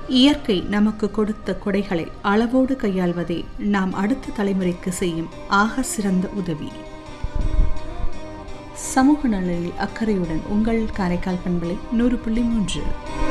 இயற்கை நமக்கு கொடுத்த கொடைகளை அளவோடு கையாள்வதே நாம் அடுத்த தலைமுறைக்கு செய்யும் ஆக சிறந்த உதவி. சமூக நலனில் அக்கறையுடன் உங்கள் காரைக்கால் பண்பலை 100.3.